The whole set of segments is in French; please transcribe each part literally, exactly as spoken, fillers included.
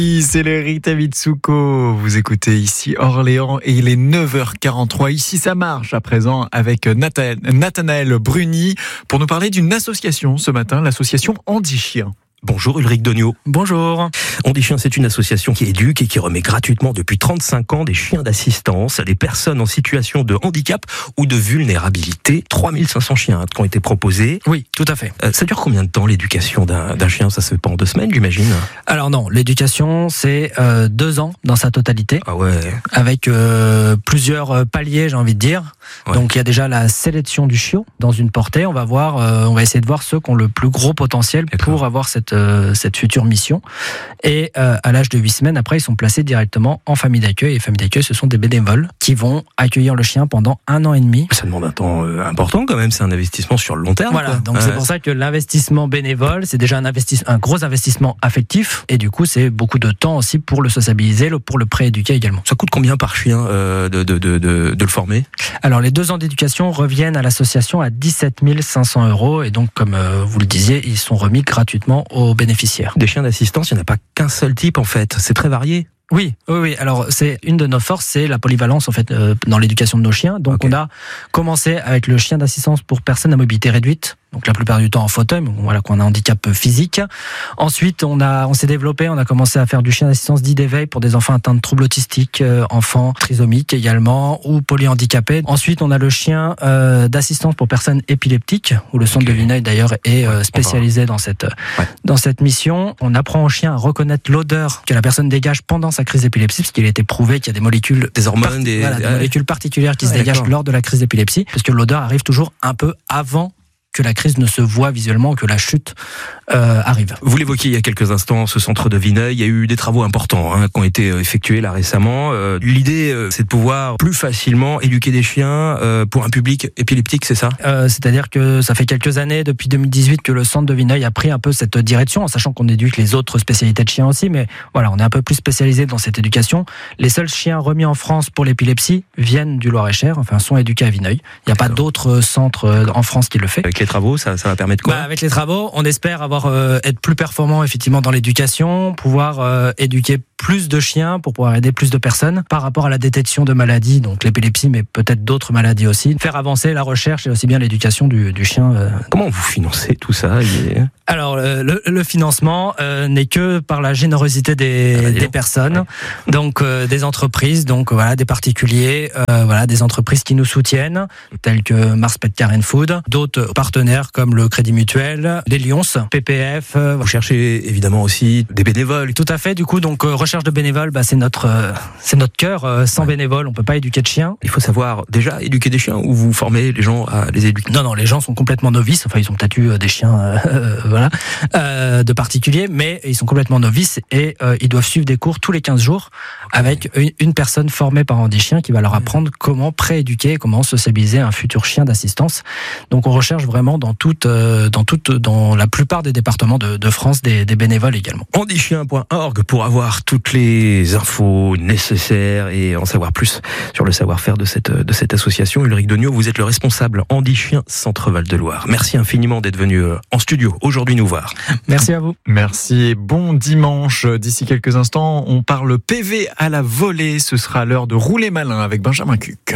C'est le Rita Mitsuko. Vous écoutez ici Orléans et il est neuf heures quarante-trois. Ici, ça marche à présent avec Nathanaël Bruni pour nous parler d'une association ce matin, l'association Andy Chien. Bonjour Ulrich Dognaud. Bonjour. Andy Chien, c'est une association qui éduque et qui remet gratuitement depuis trente-cinq ans des chiens d'assistance à des personnes en situation de handicap ou de vulnérabilité. trois mille cinq cents chiens qui ont été proposés. Oui, tout à fait. Euh, ça dure combien de temps l'éducation d'un, d'un chien? Ça se fait pas en deux semaines, j'imagine? Alors non, l'éducation c'est euh, deux ans dans sa totalité. Ah ouais. Avec euh, plusieurs paliers, j'ai envie de dire. Ouais. Donc il y a déjà la sélection du chiot dans une portée. On va voir, euh, on va essayer de voir ceux qui ont le plus gros potentiel D'accord. pour avoir cette euh, cette future mission. Et euh, à l'âge de huit semaines, après, ils sont placés directement en famille d'accueil. Et famille d'accueil, ce sont des bénévoles qui vont accueillir le chien pendant un an et demi. Ça demande un temps euh, important quand même. C'est un investissement sur le long terme. Voilà. Quoi. Donc ouais. c'est pour ça que l'investissement bénévole, c'est déjà un investissement, un gros investissement affectif. Et du coup, c'est beaucoup de temps aussi pour le sociabiliser, pour le prééduquer également. Ça coûte combien par chien euh, de, de, de, de, de le former? Alors, les deux ans d'éducation reviennent à l'association à dix-sept mille cinq cents euros. Et donc, comme euh, vous le disiez, ils sont remis gratuitement aux bénéficiaires. Des chiens d'assistance, il n'y en a pas qu'un seul type en fait. C'est très varié. Oui, oui, oui. Alors, c'est une de nos forces, c'est la polyvalence en fait euh, dans l'éducation de nos chiens. Donc, okay. on a commencé avec le chien d'assistance pour personnes à mobilité réduite. Donc la plupart du temps en fauteuil, mais voilà qu'on a un handicap physique. Ensuite, on a, on s'est développé, on a commencé à faire du chien d'assistance dit d'éveil pour des enfants atteints de troubles autistiques, euh, enfants trisomiques également ou polyhandicapés. Ensuite, on a le chien euh, d'assistance pour personnes épileptiques, où le centre okay. de Vineuil d'ailleurs est euh, spécialisé dans cette ouais. dans cette mission. On apprend au chien à reconnaître l'odeur que la personne dégage pendant sa crise d'épilepsie, parce qu'il a été prouvé qu'il y a des molécules, des hormones, part- des, voilà, des ouais. molécules particulières qui ouais, se dégagent d'accord. lors de la crise d'épilepsie, parce que l'odeur arrive toujours un peu avant que la crise ne se voit visuellement, que la chute euh, arrive. Vous l'évoquiez il y a quelques instants, ce centre de Vineuil, il y a eu des travaux importants hein, qui ont été effectués là récemment. Euh, l'idée, euh, c'est de pouvoir plus facilement éduquer des chiens euh, pour un public épileptique, c'est ça euh, C'est-à-dire que ça fait quelques années, depuis deux mille dix-huit, que le centre de Vineuil a pris un peu cette direction, en sachant qu'on éduque les autres spécialités de chiens aussi, mais voilà, on est un peu plus spécialisé dans cette éducation. Les seuls chiens remis en France pour l'épilepsie viennent du Loir-et-Cher, enfin sont éduqués à Vineuil. Il n'y a D'accord. pas d'autres centres en France qui le fait. Avec les travaux, ça, ça va permettre quoi? Bah, avec les travaux, on espère avoir euh, être plus performant effectivement dans l'éducation, pouvoir euh, éduquer plus de chiens pour pouvoir aider plus de personnes par rapport à la détection de maladies, donc l'épilepsie, mais peut-être d'autres maladies aussi. Faire avancer la recherche et aussi bien l'éducation du, du chien. Euh. Comment vous financez tout ça? Il... Alors, le, le financement euh, n'est que par la générosité des, ah bah, des personnes, ouais. donc euh, des entreprises, donc voilà, des particuliers, euh, voilà, des entreprises qui nous soutiennent, telles que Mars Pet Care and Food, d'autres partenaires comme le Crédit Mutuel, les Lions, P P F. Euh, vous cherchez évidemment aussi des bénévoles. Tout à fait. Du coup, donc euh, recherche de bénévoles, bah, c'est notre, euh, c'est notre cœur. Euh, sans ouais. bénévoles, on peut pas éduquer de chiens. Il faut savoir déjà éduquer des chiens ou vous formez les gens à les éduquer? Non, non, les gens sont complètement novices. Enfin, ils ont peut-être eu euh, des chiens, euh, voilà, euh, de particuliers, mais ils sont complètement novices et euh, ils doivent suivre des cours tous les quinze jours okay. avec une, une personne formée par Andy Chien qui va leur apprendre comment prééduquer, comment sociabiliser un futur chien d'assistance. Donc, on recherche vraiment dans toute, euh, dans toute, dans la plupart des départements de, de France des, des bénévoles également. andy chien point org pour avoir toutes les infos nécessaires et en savoir plus sur le savoir-faire de cette, de cette association. Ulrich Dognaud, vous êtes le responsable Andy Chien Centre Val de Loire. Merci infiniment d'être venu en studio aujourd'hui nous voir. Merci à vous. Merci et bon dimanche. D'ici quelques instants, on parle P V à la volée. Ce sera l'heure de rouler malin avec Benjamin Cuc.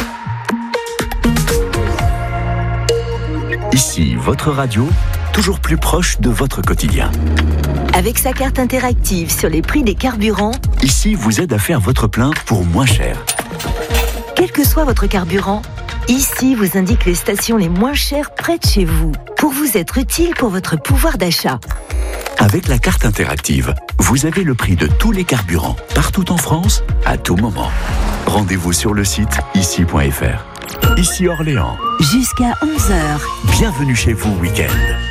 Ici, votre radio, toujours plus proche de votre quotidien. Avec sa carte interactive sur les prix des carburants, Ici vous aide à faire votre plein pour moins cher. Quel que soit votre carburant, Ici vous indique les stations les moins chères près de chez vous, pour vous être utile pour votre pouvoir d'achat. Avec la carte interactive, vous avez le prix de tous les carburants, partout en France, à tout moment. Rendez-vous sur le site ici point f r. Ici Orléans. Jusqu'à onze heures. Bienvenue chez vous, week-end.